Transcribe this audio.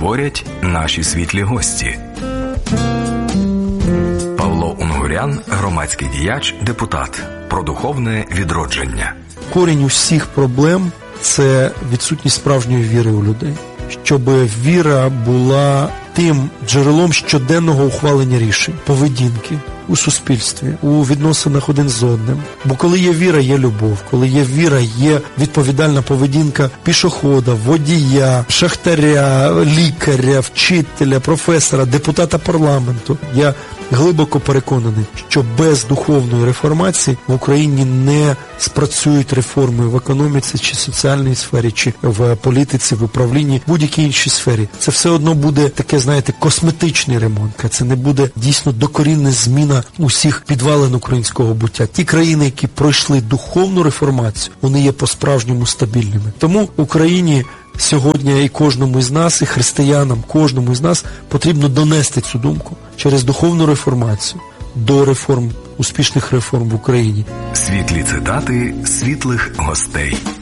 говорять наші світлі гості. Павло Унгурян, громадський діяч, депутат. Про духовне відродження. Корінь усіх проблем – це відсутність справжньої віри у людей. Щоб віра була тим джерелом щоденного ухвалення рішень, поведінки у суспільстві, у відносинах один з одним. Бо коли є віра, є любов. Коли є віра, є відповідальна поведінка пішохода, водія, шахтаря, лікаря, вчителя, професора, депутата парламенту. Я глибоко переконаний, що без духовної реформації в Україні не спрацюють реформи в економіці, чи соціальній сфері, чи в політиці, в управлінні, в будь-якій іншій сфері. Це все одно буде таке, знаєте, косметичний ремонт. Це не буде дійсно докорінна зміна усіх підвалин українського буття. Ті країни, які пройшли духовну реформацію, вони є по-справжньому стабільними. Тому Україні сьогодні і кожному із нас, і християнам, кожному із нас потрібно донести цю думку через духовну реформацію до реформ, успішних реформ в Україні. Світлі цитати світлих гостей.